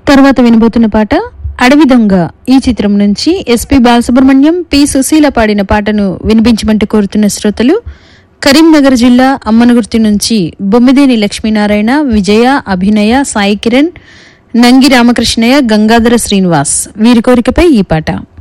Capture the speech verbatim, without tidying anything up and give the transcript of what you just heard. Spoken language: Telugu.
తర్వాత వినబోతున్న పాట అడవి దొంగ ఈ చిత్రం నుంచి ఎస్పి బాలసుబ్రహ్మణ్యం, పి సుశీల పాడిన పాటను వినిపించమంటూ కోరుతున్న శ్రోతలు కరీంనగర్ జిల్లా అమ్మనగుర్తి నుంచి బొమ్మిదేని లక్ష్మీనారాయణ, విజయ, అభినయ, సాయి కిరణ్, నంగి రామకృష్ణయ్య, గంగాధర శ్రీనివాస్. వీరి కోరికపై ఈ పాట.